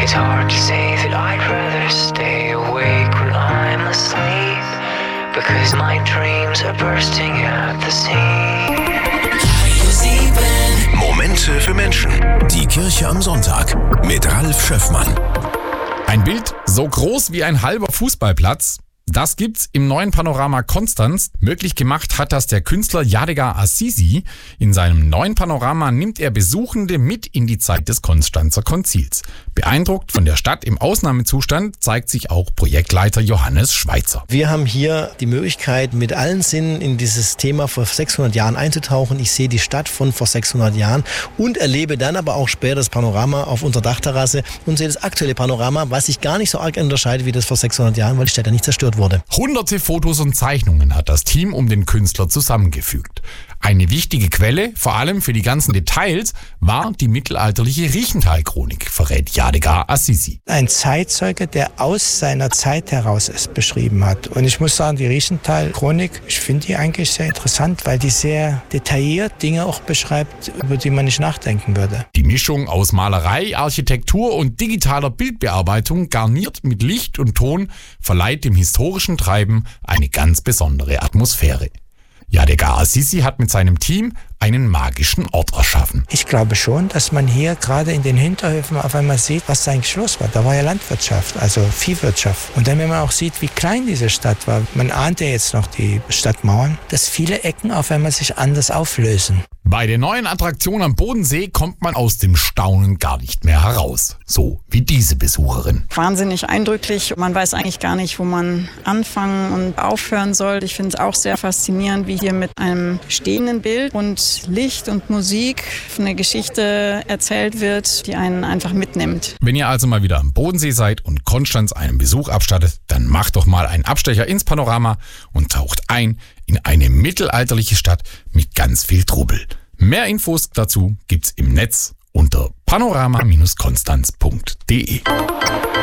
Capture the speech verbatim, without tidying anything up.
It's hard to say that I'd rather stay awake when I'm asleep, because my dreams are bursting at the seams. Momente für Menschen. Die Kirche am Sonntag mit Ralf Schöffmann. Ein Bild so groß wie ein halber Fußballplatz. Das gibt's im neuen Panorama Konstanz. Möglich gemacht hat das der Künstler Yadigar Assisi. In seinem neuen Panorama nimmt er Besuchende mit in die Zeit des Konstanzer Konzils. Beeindruckt von der Stadt im Ausnahmezustand zeigt sich auch Projektleiter Johannes Schweizer. Wir haben hier die Möglichkeit, mit allen Sinnen in dieses Thema vor sechshundert Jahren einzutauchen. Ich sehe die Stadt von vor sechshundert Jahren und erlebe dann aber auch später das Panorama auf unserer Dachterrasse und sehe das aktuelle Panorama, was sich gar nicht so arg unterscheidet wie das vor sechshundert Jahren, weil die Stadt ja nicht zerstört wurde. Hunderte Fotos und Zeichnungen hat das Team um den Künstler zusammengefügt. Eine wichtige Quelle, vor allem für die ganzen Details, war die mittelalterliche Riechenthal-Chronik, verrät Yadigar Assisi. Ein Zeitzeuge, der aus seiner Zeit heraus es beschrieben hat. Und ich muss sagen, die Riechenthal-Chronik, ich finde die eigentlich sehr interessant, weil die sehr detailliert Dinge auch beschreibt, über die man nicht nachdenken würde. Die Mischung aus Malerei, Architektur und digitaler Bildbearbeitung, garniert mit Licht und Ton, verleiht dem historischen Treiben eine ganz besondere Atmosphäre. Yadigar Assisi hat mit seinem Team einen magischen Ort erschaffen. Ich glaube schon, dass man hier gerade in den Hinterhöfen auf einmal sieht, was da eigentlich los war. Da war ja Landwirtschaft, also Viehwirtschaft. Und dann, wenn man auch sieht, wie klein diese Stadt war, man ahnt ja jetzt noch die Stadtmauern, dass viele Ecken auf einmal sich anders auflösen. Bei der neuen Attraktion am Bodensee kommt man aus dem Staunen gar nicht mehr heraus. So wie diese Besucherin. Wahnsinnig eindrücklich. Man weiß eigentlich gar nicht, wo man anfangen und aufhören soll. Ich finde es auch sehr faszinierend, wie hier mit einem stehenden Bild und Licht und Musik eine Geschichte erzählt wird, die einen einfach mitnimmt. Wenn ihr also mal wieder am Bodensee seid und Konstanz einen Besuch abstattet, dann macht doch mal einen Abstecher ins Panorama und taucht ein in eine mittelalterliche Stadt mit ganz viel Trubel. Mehr Infos dazu gibt's im Netz unter panorama Bindestrich konstanz punkt de.